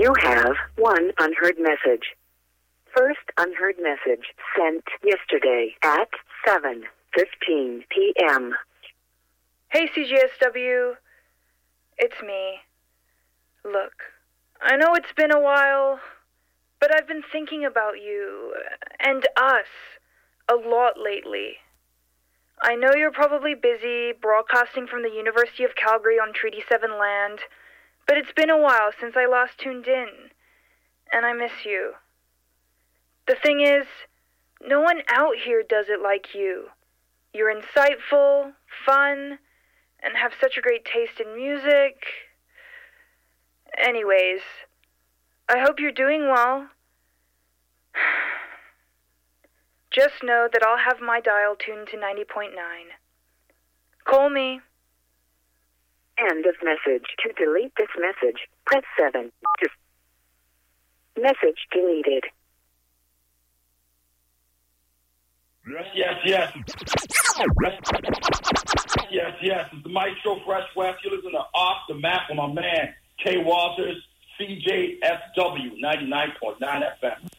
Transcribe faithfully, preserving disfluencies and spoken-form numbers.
You have one unheard message. First unheard message sent yesterday at seven fifteen p.m. Hey, C G S W. It's me. Look, I know it's been a while, but I've been thinking about you and us a lot lately. I know you're probably busy broadcasting from the University of Calgary on Treaty seven land, but it's been a while since I last tuned in, and I miss you. The thing is, no one out here does it like you. You're insightful, fun, and have such a great taste in music. Anyways, I hope you're doing well. Just know that I'll have my dial tuned to ninety point nine. Call me. End of message. To delete this message, press seven. To message deleted. Yes, yes, yes. Yes, yes. It's the Maestro Fresh West. You listen to Off the Map with my man, K. Walters, C J S W, ninety-nine point nine F M.